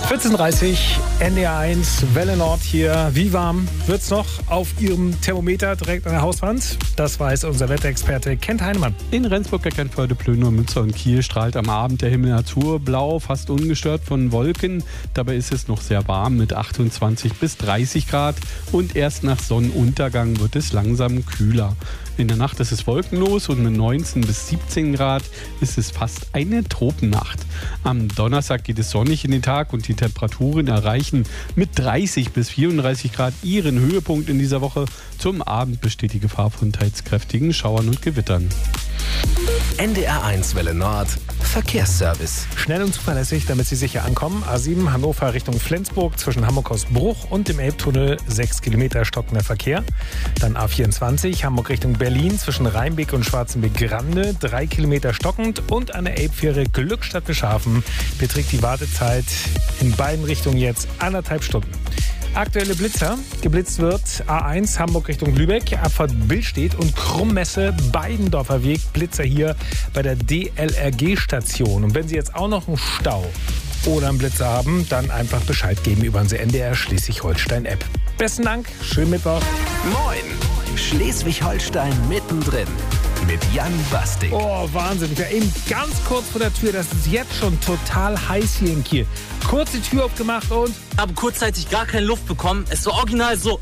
14:30 NDR1 Welle Nord hier. Wie warm wird's noch auf Ihrem Thermometer direkt an der Hauswand? Das weiß unser Wetterexperte Kent Heinemann. In Rendsburg, Eckernförde, Plönor, Münster und Kiel strahlt am Abend der Himmel azurblau, fast ungestört von Wolken. Dabei ist es noch sehr warm mit 28 bis 30 Grad und erst nach Sonnenuntergang wird es langsam kühler. In der Nacht ist es wolkenlos und mit 19 bis 17 Grad ist es fast eine Tropennacht. Am Donnerstag geht es sonnig in den Tag und die Temperaturen erreichen mit 30 bis 34 Grad ihren Höhepunkt in dieser Woche. Zum Abend besteht die Gefahr von teils kräftigen Schauern und Gewittern. NDR1 Welle Nord Verkehrsservice. Schnell und zuverlässig, damit Sie sicher ankommen. A7 Hannover Richtung Flensburg zwischen Hamburg-Hausbruch und dem Elbtunnel 6 Kilometer stockender Verkehr. Dann A24 Hamburg Richtung Berlin zwischen Rheinbeck und Schwarzenbeck-Grande 3 Kilometer stockend und an der Elbfähre Glückstadt-Beschafen beträgt die Wartezeit in beiden Richtungen jetzt 1,5 Stunden. Aktuelle Blitzer. Geblitzt wird A1 Hamburg Richtung Lübeck, Abfahrt Billstedt und Krummesse, Beidendorfer Weg. Blitzer hier bei der DLRG-Station. Und wenn Sie jetzt auch noch einen Stau oder einen Blitzer haben, dann einfach Bescheid geben über unsere NDR Schleswig-Holstein-App. Besten Dank, schönen Mittwoch. Moin, Schleswig-Holstein mittendrin mit Jan Bastik. Oh, Wahnsinn. Ich war eben ganz kurz vor der Tür. Das ist jetzt schon total heiß hier in Kiel. Kurz die Tür aufgemacht und... habe kurzzeitig gar keine Luft bekommen. Es ist so original so...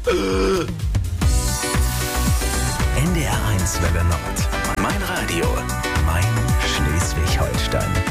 NDR1 Welle Nord. Mein Radio, mein Schleswig-Holstein.